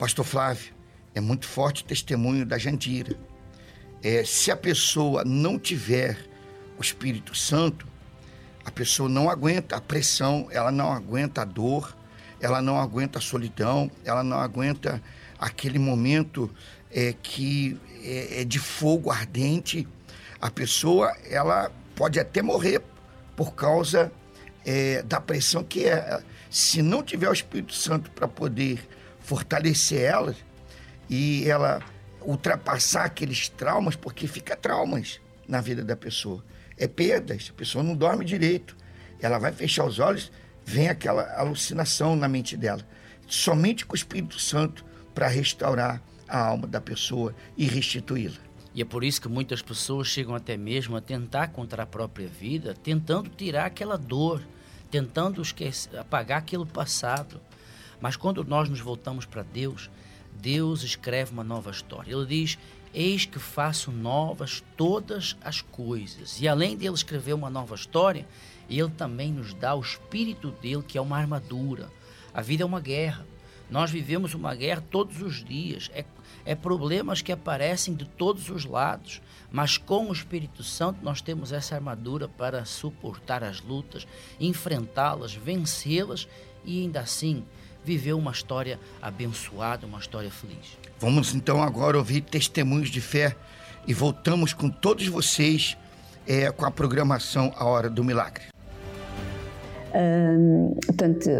Pastor Flávio, é muito forte o testemunho da Jandira. Se a pessoa não tiver o Espírito Santo, a pessoa não aguenta a pressão, ela não aguenta a dor, ela não aguenta a solidão, ela não aguenta aquele momento que é de fogo ardente. A pessoa, ela pode até morrer por causa da pressão que é. Se não tiver o Espírito Santo para poder fortalecer ela e ela ultrapassar aqueles traumas, porque fica traumas na vida da pessoa. Perdas, a pessoa não dorme direito. Ela vai fechar os olhos, vem aquela alucinação na mente dela. Somente com o Espírito Santo para restaurar a alma da pessoa e restituí-la. E é por isso que muitas pessoas chegam até mesmo a tentar contra a própria vida, tentando tirar aquela dor, tentando apagar aquele passado. Mas quando nós nos voltamos para Deus, Deus escreve uma nova história. Ele diz: eis que faço novas todas as coisas. E além de Ele escrever uma nova história, Ele também nos dá o Espírito dele, que é uma armadura. A vida é uma guerra. Nós vivemos uma guerra todos os dias. É problemas que aparecem de todos os lados. Mas com o Espírito Santo nós temos essa armadura para suportar as lutas, enfrentá-las, vencê-las e ainda assim viver uma história abençoada, uma história feliz. Vamos então agora ouvir testemunhos de fé e voltamos com todos vocês com a programação A Hora do Milagre. Portanto,